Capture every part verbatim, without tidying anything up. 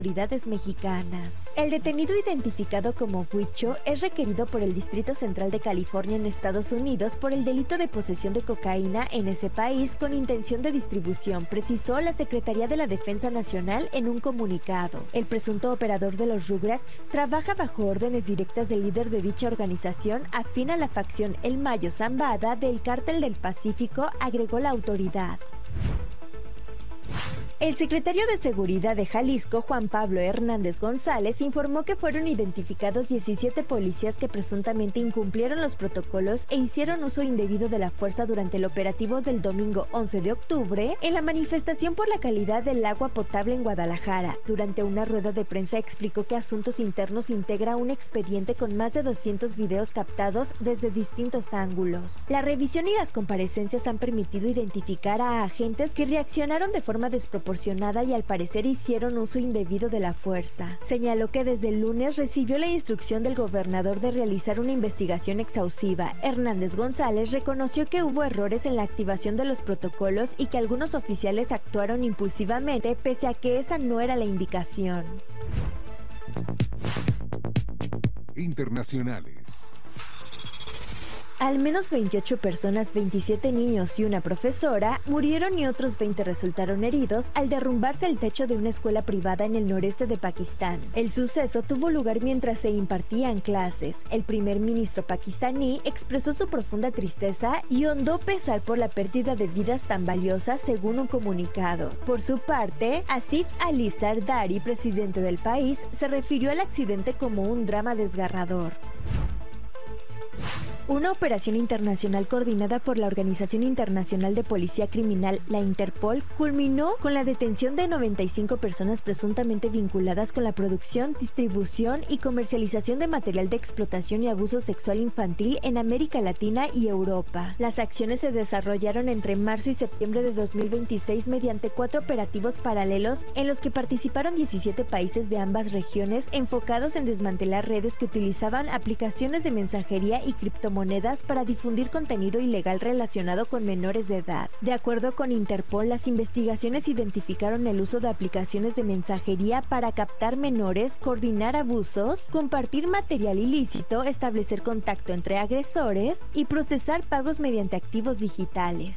autoridades mexicanas. El detenido, identificado como Huicho, es requerido por el Distrito Central de California en Estados Unidos por el delito de posesión de cocaína en ese país con intención de distribución, precisó la Secretaría de la Defensa Nacional en un comunicado. El presunto operador de los Rugrats trabaja bajo órdenes directas del líder de dicha organización afín a la facción El Mayo Zambada del Cártel del Pacífico, agregó la autoridad. El secretario de Seguridad de Jalisco, Juan Pablo Hernández González, informó que fueron identificados diecisiete policías que presuntamente incumplieron los protocolos e hicieron uso indebido de la fuerza durante el operativo del domingo once de octubre en la manifestación por la calidad del agua potable en Guadalajara. Durante una rueda de prensa explicó que Asuntos Internos integra un expediente con más de doscientos videos captados desde distintos ángulos. La revisión y las comparecencias han permitido identificar a agentes que reaccionaron de forma desproporcionada y al parecer hicieron uso indebido de la fuerza. Señaló que desde el lunes recibió la instrucción del gobernador de realizar una investigación exhaustiva. Hernández González reconoció que hubo errores en la activación de los protocolos y que algunos oficiales actuaron impulsivamente pese a que esa no era la indicación. Internacionales. Al menos veintiocho personas, veintisiete niños y una profesora murieron y otros veinte resultaron heridos al derrumbarse el techo de una escuela privada en el noreste de Pakistán. El suceso tuvo lugar mientras se impartían clases. El primer ministro pakistaní expresó su profunda tristeza y hondo pesar por la pérdida de vidas tan valiosas, según un comunicado. Por su parte, Asif Ali Zardari, presidente del país, se refirió al accidente como un drama desgarrador. Una operación internacional coordinada por la Organización Internacional de Policía Criminal, la Interpol, culminó con la detención de noventa y cinco personas presuntamente vinculadas con la producción, distribución y comercialización de material de explotación y abuso sexual infantil en América Latina y Europa. Las acciones se desarrollaron entre marzo y septiembre de dos mil veintiséis mediante cuatro operativos paralelos en los que participaron diecisiete países de ambas regiones enfocados en desmantelar redes que utilizaban aplicaciones de mensajería y criptomonedas para difundir contenido ilegal relacionado con menores de edad. De acuerdo con Interpol, las investigaciones identificaron el uso de aplicaciones de mensajería para captar menores, coordinar abusos, compartir material ilícito, establecer contacto entre agresores y procesar pagos mediante activos digitales.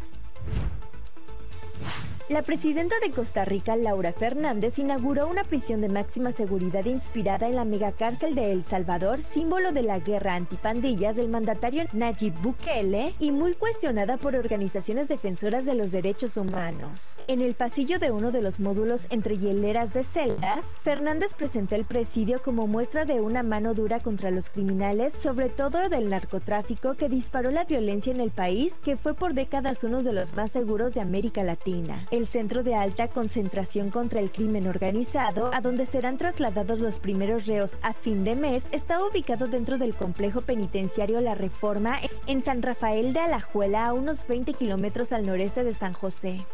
La presidenta de Costa Rica, Laura Fernández, inauguró una prisión de máxima seguridad inspirada en la megacárcel de El Salvador, símbolo de la guerra antipandillas del mandatario Nayib Bukele y muy cuestionada por organizaciones defensoras de los derechos humanos. En el pasillo de uno de los módulos entre hileras de celdas, Fernández presentó el presidio como muestra de una mano dura contra los criminales, sobre todo del narcotráfico, que disparó la violencia en el país, que fue por décadas uno de los más seguros de América Latina. El centro de alta concentración contra el crimen organizado, a donde serán trasladados los primeros reos a fin de mes, está ubicado dentro del complejo penitenciario La Reforma en San Rafael de Alajuela, a unos veinte kilómetros al noreste de San José.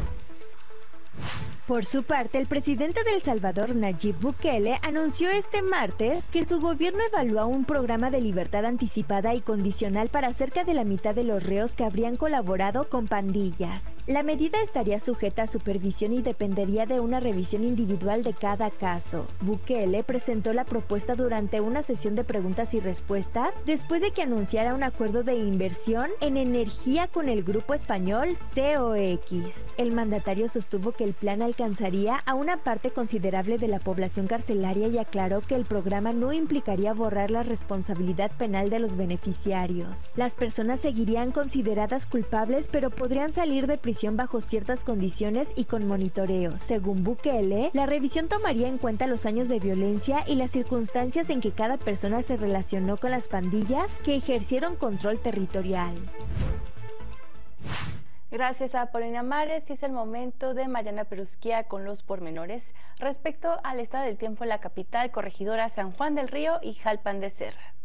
Por su parte, el presidente de El Salvador, Nayib Bukele, anunció este martes que su gobierno evalúa un programa de libertad anticipada y condicional para cerca de la mitad de los reos que habrían colaborado con pandillas. La medida estaría sujeta a supervisión y dependería de una revisión individual de cada caso. Bukele presentó la propuesta durante una sesión de preguntas y respuestas después de que anunciara un acuerdo de inversión en energía con el grupo español C O X. El mandatario sostuvo que el plan alcanzaría a una parte considerable de la población carcelaria y aclaró que el programa no implicaría borrar la responsabilidad penal de los beneficiarios. Las personas seguirían consideradas culpables, pero podrían salir de prisión bajo ciertas condiciones y con monitoreo. Según Bukele, la revisión tomaría en cuenta los años de violencia y las circunstancias en que cada persona se relacionó con las pandillas que ejercieron control territorial. Gracias a Paulina Mares, y es el momento de Mariana Perusquía con los pormenores respecto al estado del tiempo en la capital, corregidora San Juan del Río y Jalpan de Serra.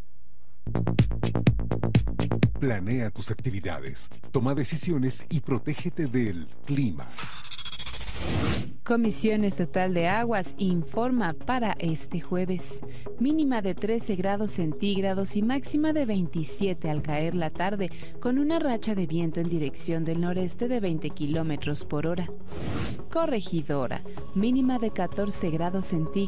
Planea tus actividades, toma decisiones y protégete del clima. Comisión Estatal de Aguas informa para este jueves. Mínima de trece grados centígrados y máxima de veintisiete al caer la tarde, con una racha de viento en dirección del noreste de veinte kilómetros por hora. Corregidora. Mínima de catorce grados centígrados